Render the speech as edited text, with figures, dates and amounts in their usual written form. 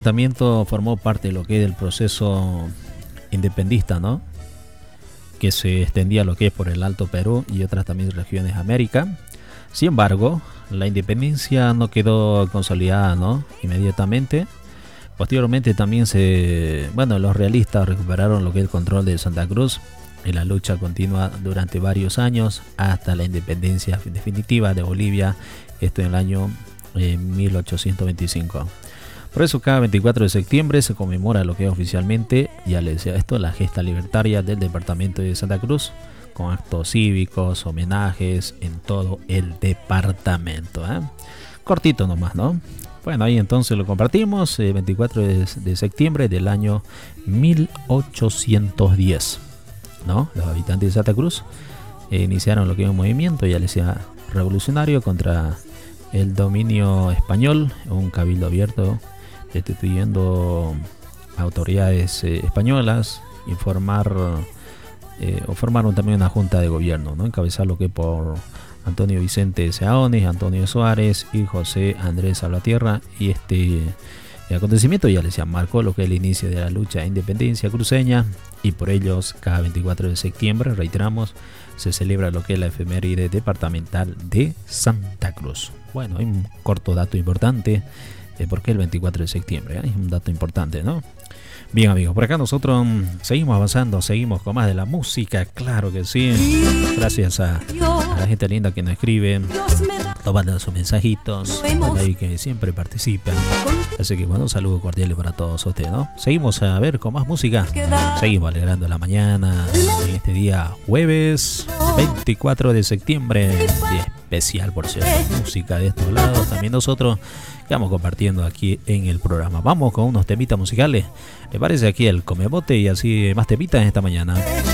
Tratamiento formó parte de lo que es el proceso independista, ¿no? Que se extendía lo que es por el Alto Perú y otras también regiones de América. Sin embargo, la independencia no quedó consolidada, ¿no? Inmediatamente. Posteriormente también los realistas recuperaron lo que es el control de Santa Cruz y la lucha continúa durante varios años hasta la independencia definitiva de Bolivia, esto en el año 1825. Por eso cada 24 de septiembre se conmemora lo que es oficialmente, ya les decía esto, la gesta libertaria del departamento de Santa Cruz, con actos cívicos, homenajes en todo el departamento. Cortito nomás, ¿no? Bueno, ahí entonces lo compartimos, 24 de septiembre del año 1810, ¿no? Los habitantes de Santa Cruz iniciaron lo que es un movimiento, ya les decía, revolucionario contra el dominio español, un cabildo abierto, destituyendo autoridades españolas y formaron también una junta de gobierno, ¿no? Encabezado lo que por Antonio Vicente Seaones, Antonio Suárez y José Andrés Salvatierra. Y el acontecimiento ya les marcó lo que es el inicio de la lucha de independencia cruceña, y por ellos cada 24 de septiembre, reiteramos, se celebra lo que es la efeméride departamental de Santa Cruz. Bueno, hay un corto dato importante. ¿Por qué el 24 de septiembre? Es un dato importante, ¿no? Bien, amigos, por acá nosotros seguimos avanzando, seguimos con más de la música, claro que sí. Gracias a la gente linda que nos escribe, tomando sus mensajitos, ahí que siempre participan. Así que bueno, un saludo cordial para todos ustedes, ¿no? Seguimos a ver con más música, seguimos alegrando la mañana en este día jueves 24 de septiembre, día especial por ser música de estos lados. También nosotros que vamos compartiendo aquí en el programa. Vamos con unos temitas musicales. ¿Le parece aquí el comebote y así más temitas en esta mañana?